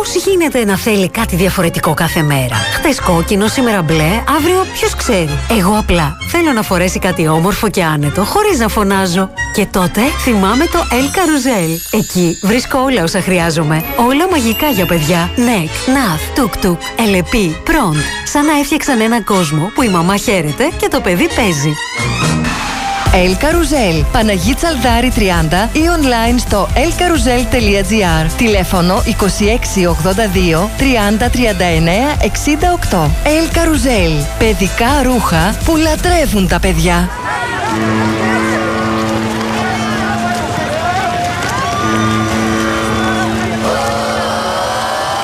Πώς γίνεται να θέλει κάτι διαφορετικό κάθε μέρα? Χτες κόκκινο, σήμερα μπλε, αύριο ποιος ξέρει. Εγώ απλά θέλω να φορέσει κάτι όμορφο και άνετο, χωρίς να φωνάζω. Και τότε θυμάμαι το El Carousel. Εκεί βρίσκω όλα όσα χρειάζομαι. Όλα μαγικά για παιδιά. Νεκ, Ναθ, Τουκ-Τουκ, Ελεπί, Προντ. Σαν να έφτιαξαν έναν κόσμο που η μαμά χαίρεται και το παιδί παίζει. El Carousel, Παναγί Τσαλδάρη 30 ή online στο elcarousel.gr. Τηλέφωνο 2682 30 39 68. El Carousel, παιδικά ρούχα που λατρεύουν τα παιδιά.